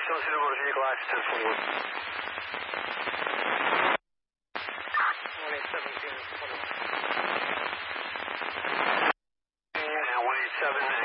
suitable motor vehicle access 1041. 187. And 187